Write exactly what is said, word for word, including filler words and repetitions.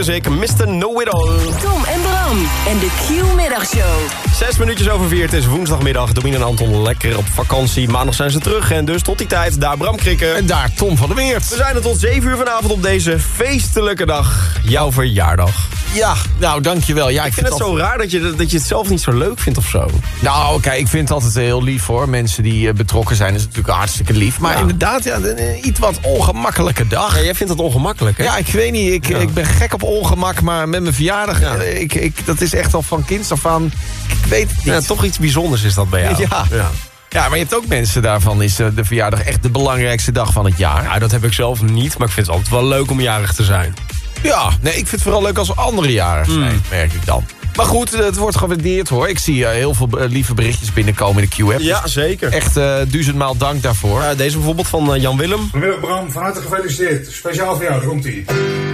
Zeker mister Know-It-All. Tom en Bram en de Q-middagshow. Zes minuutjes over vier, het is woensdagmiddag. Domien en Anton lekker op vakantie. Maandag zijn ze terug en dus tot die tijd daar Bram Krikken. En daar Tom van der Weert. We zijn er tot zeven uur vanavond op deze feestelijke dag. Jouw verjaardag. Ja, nou dankjewel. Ja, ik, Ik vind het zo raar dat je, dat je het zelf niet zo leuk vindt of zo. Nou, kijk, ik vind het altijd heel lief hoor. Mensen die uh, betrokken zijn, is natuurlijk hartstikke lief. Maar Ja. inderdaad, ja, een uh, iets wat ongemakkelijke dag. Ja, jij vindt het ongemakkelijk, hè? Ja, ik weet niet. Ik, Ja. ik ben gek op ongemak, maar met mijn verjaardag... Ja. uh, Ik, ik, dat is echt al van kinds af aan... Ik weet het niet. Ja, toch iets bijzonders is dat bij jou. Ja. ja. Ja, maar je hebt ook mensen daarvan. Is uh, de verjaardag echt de belangrijkste dag van het jaar? Ja, dat heb ik zelf niet, maar ik vind het altijd wel leuk om jarig te zijn. Ja, nee, ik vind het vooral leuk als er andere jaren zijn, Mm. merk ik dan. Maar goed, het wordt gewaardeerd hoor. Ik zie uh, heel veel uh, lieve berichtjes binnenkomen in de Q-app. Ja, Dus zeker. echt uh, duizendmaal dank daarvoor. Uh, deze bijvoorbeeld van uh, Jan Willem. Goedemiddag Bram, van harte gefeliciteerd. Speciaal voor jou, daar komt ie.